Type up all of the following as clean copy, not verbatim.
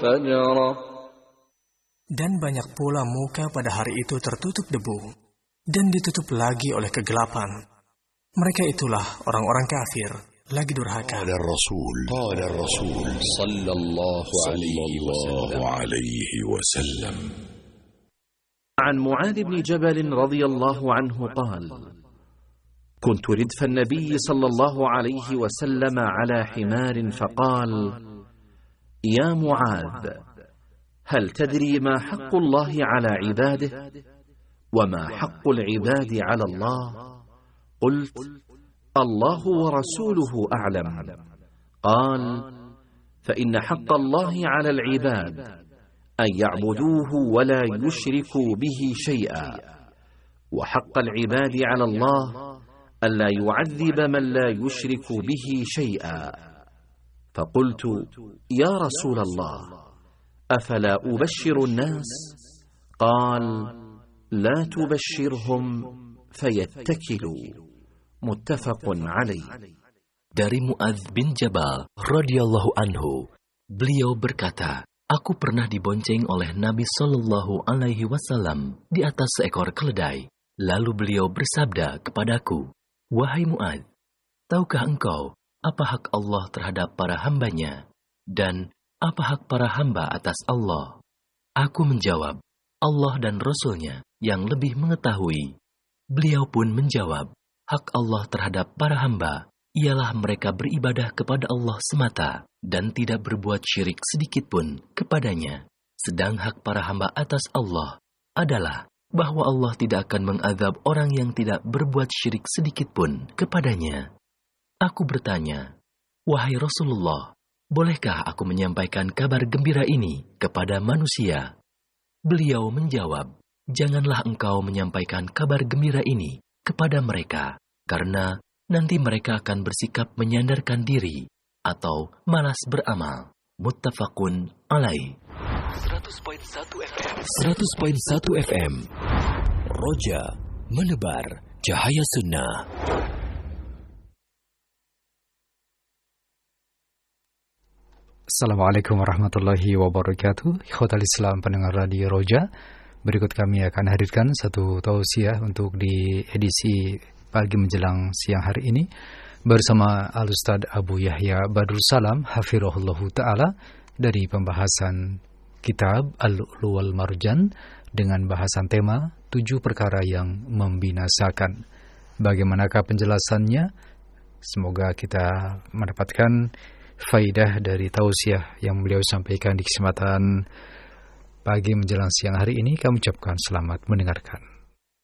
فجره. Dan banyak pula muka pada hari itu tertutup debu, dan ditutup lagi oleh kegelapan. Mereka itulah orang-orang kafir, lagi durhaka. قال الرسول صلى الله عليه وسلم. عن معاذ بن جبل رضي الله عنه قال: كنت ردف النبي صلى الله عليه وسلم على حمار فقال: يا معاذ، هل تدري ما حق الله على عباده وما حق العباد على الله؟ قلت: الله ورسوله أعلم. قال: فإن حق الله على العباد أن يعبدوه ولا يشركوا به شيئا، وحق العباد على الله ألا يعذب من لا يشرك به شيئا. فقلت: يا رسول الله، أفلا أبشر الناس؟ قال: لا تبشرهم فيتكلوا. متفق عليه. Dari Muadz bin Jabal radhiyallahu anhu, beliau berkata, aku pernah dibonceng oleh Nabi Shallallahu Alaihi Wasallam di atas seekor keledai. Lalu beliau bersabda kepadaku, wahai Muadz, tahukah engkau apa hak Allah terhadap para hambanya dan apa hak para hamba atas Allah? Aku menjawab, Allah dan Rasul-Nya yang lebih mengetahui. Beliau pun menjawab, hak Allah terhadap para hamba ialah mereka beribadah kepada Allah semata dan tidak berbuat syirik sedikitpun kepadanya. Sedang hak para hamba atas Allah adalah bahwa Allah tidak akan mengazab orang yang tidak berbuat syirik sedikitpun kepadanya. Aku bertanya, wahai Rasulullah, bolehkah aku menyampaikan kabar gembira ini kepada manusia? Beliau menjawab, janganlah engkau menyampaikan kabar gembira ini kepada mereka, karena nanti mereka akan bersikap menyandarkan diri atau malas beramal. Muttafaqun alaih. 100.1 FM. Roja menebar cahaya sunnah. Assalamualaikum warahmatullahi wabarakatuh. Ikhwatal Islam pendengar Radio Roja, berikut kami akan hadirkan satu tausiah untuk di edisi pagi menjelang siang hari ini bersama Al-Ustadz Abu Yahya Badrul Salam hafirahullahu ta'ala dari pembahasan kitab Al-Lu'lu' wal Marjan dengan bahasan tema 7 perkara yang membinasakan. Bagaimanakah penjelasannya? Semoga kita mendapatkan faidah dari tausiah yang beliau sampaikan di kesempatan pagi menjelang siang hari ini. Kami ucapkan selamat mendengarkan.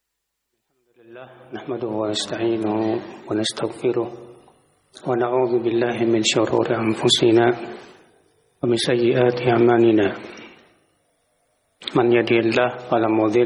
نحمده ونستعينه ونستغفره ونعوذ بالله من شرور أنفسنا ومن سيئات أعمالنا من يهده الله فلا مضل